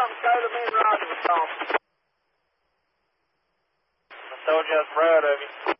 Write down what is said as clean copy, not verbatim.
something, Taylor, me and Roger was talking. I told you I was proud of you.